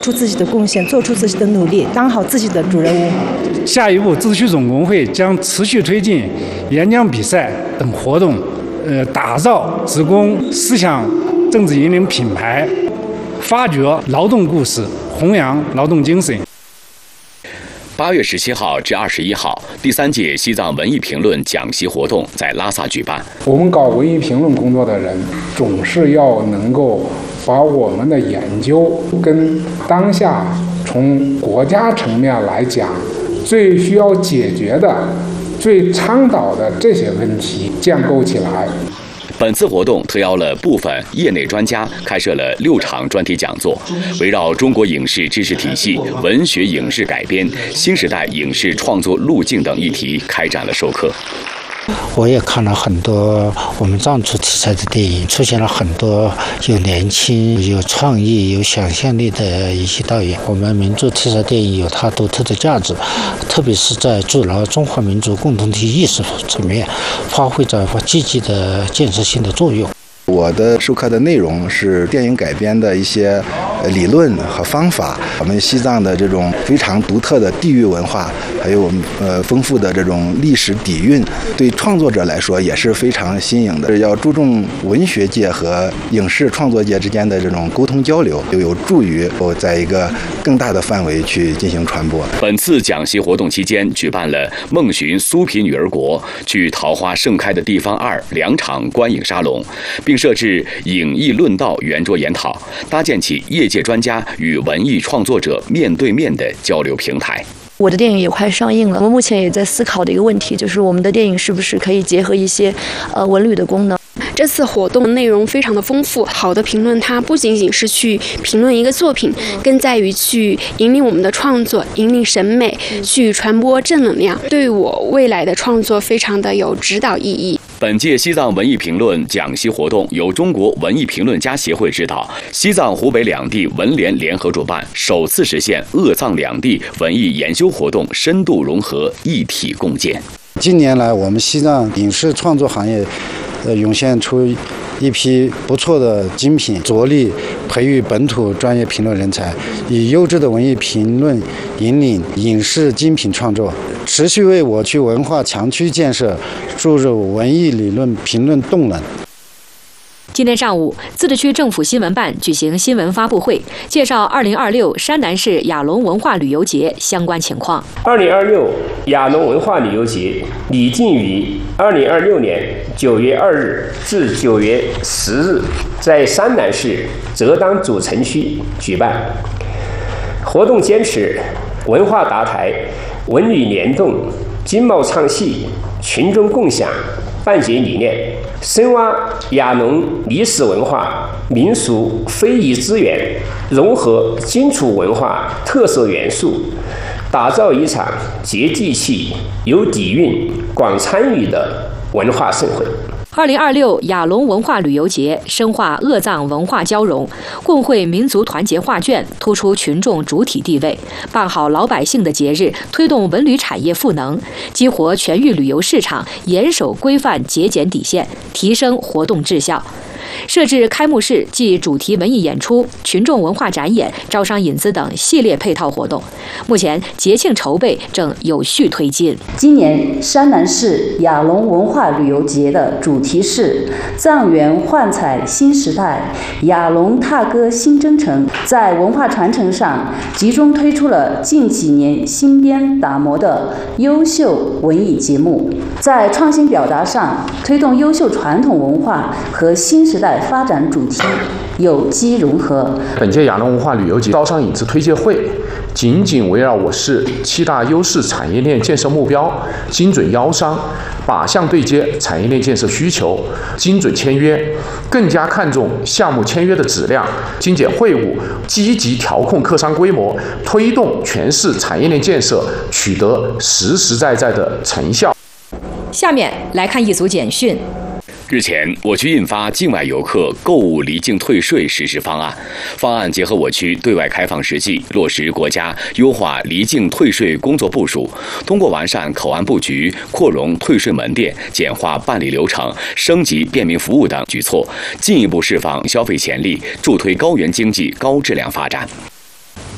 出自己的贡献，做出自己的努力，当好自己的主人翁。 下一步，自治区总工会将持续推进演讲比赛等活动，打造职工思想政治引领品牌，发掘劳动故事，弘扬劳动精神。 8月17号至21号，第3届西藏文艺评论讲习活动在拉萨举办。 我们搞文艺评论工作的人，总是要能够把我们的研究跟当下从国家层面来讲最需要解决的、最倡导的这些问题建构起来。 本次活动特邀了部分业内专家，开设了6场专题讲座，围绕中国影视知识体系、文学影视改编、新时代影视创作路径等议题开展了授课。 我也看了很多我们藏族题材的电影，出现了很多有年轻、有创意、有想象力的一些导演。我们民族题材电影有它独特的价值，特别是在筑牢中华民族共同体意识层面，发挥着积极的建设性的作用。 我的授课的内容是电影改编的一些理论和方法，我们西藏的这种非常独特的地域文化，还有我们丰富的这种历史底蕴，对创作者来说也是非常新颖的。要注重文学界和影视创作界之间的这种沟通交流，就有助于在一个更大的范围去进行传播。 本次讲习活动期间，举办了梦寻苏皮女儿国、去桃花盛开的地方2场观影沙龙，并设置影艺论道圆桌研讨，搭建起业界专家与文艺创作者面对面的交流平台。 我的电影也快上映了，我们目前也在思考的一个问题，就是我们的电影是不是可以结合一些文旅的功能。 这次活动内容非常的丰富，好的评论它不仅仅是去评论一个作品，更在于去引领我们的创作，引领审美，去传播正能量，对我未来的创作非常的有指导意义。 本届西藏文艺评论讲习活动由中国文艺评论家协会指导，西藏、湖北两地文联联合主办，首次实现鄂藏两地文艺研修活动深度融合，一体共建。 近年来，我们西藏影视创作行业涌现出一批不错的精品，着力培育本土专业评论人才，以优质的文艺评论引领影视精品创作，持续为我区文化强区建设注入文艺理论评论动能。 今天上午，自治区政府新闻办举行新闻发布会，介绍2026山南市雅龙文化旅游节相关情况。 2026雅龙文化旅游节拟定于2026年9月2日至9月10日在山南市泽当主城区举办。活动坚持文化搭台、文旅联动、经贸唱戏、群众共享办节理念，深挖雅农历史文化、民俗非遗资源，融合荆楚文化特色元素，打造一场接地气、有底蕴、广参与的文化盛会。 2026雅龙文化旅游节深化鄂藏文化交融，共绘民族团结画卷，突出群众主体地位，办好老百姓的节日，推动文旅产业赋能，激活全域旅游市场，严守规范节俭底线，提升活动质效。设置开幕式暨主题文艺演出、群众文化展演、招商引资等系列配套活动。目前节庆筹备正有序推进。 今年山南市雅龙文化旅游节的主题是藏元幻彩新时代，雅龙踏歌新征程。在文化传承上，集中推出了近几年新编打磨的优秀文艺节目。在创新表达上，推动优秀传统文化和新时代发展主题有机融合。 本届雅龙文化旅游节招商引资推介会紧紧围绕我市7大优势产业链建设目标，精准邀商，靶向对接产业链建设需求，精准签约，更加看重项目签约的质量，精简会务，积极调控客商规模，推动全市产业链建设取得实实在在的成效。 下面来看一组简讯。 日前，我区印发境外游客购物离境退税实施方案，方案结合我区对外开放实际，落实国家优化离境退税工作部署，通过完善口岸布局、扩容退税门店、简化办理流程、升级便民服务等举措，进一步释放消费潜力，助推高原经济高质量发展。